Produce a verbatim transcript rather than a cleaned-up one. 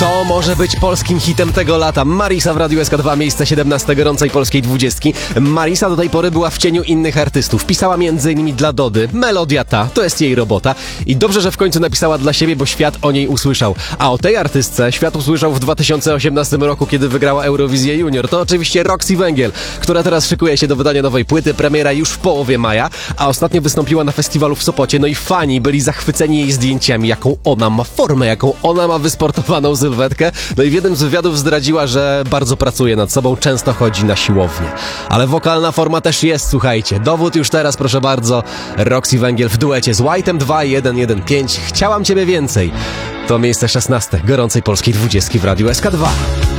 Kto może być polskim hitem tego lata? Marisa w Radiu S K dwa, miejsce siedemnaste gorącej polskiej dwudziestki. Marisa do tej pory była w cieniu innych artystów. Pisała między innymi dla Dody. Melodia ta, to jest jej robota. I dobrze, że w końcu napisała dla siebie, bo świat o niej usłyszał. A o tej artystce świat usłyszał w dwa tysiące osiemnastym roku, kiedy wygrała Eurowizję Junior. To oczywiście Roxy Węgiel, która teraz szykuje się do wydania nowej płyty. Premiera już w połowie maja, a ostatnio wystąpiła na festiwalu w Sopocie. No i fani byli zachwyceni jej zdjęciami, jaką ona ma formę, jaką ona ma wysportowaną sylwetkę. No i w jednym z wywiadów zdradziła, że bardzo pracuje nad sobą, często chodzi na siłownię. Ale wokalna forma też jest, słuchajcie. Dowód już teraz, proszę bardzo. Roxy Węgiel w duecie z White'em dwa jeden jeden pięć. Chciałam ciebie więcej. To miejsce szesnaste gorącej polskiej dwudziestki w Radiu S K dwa.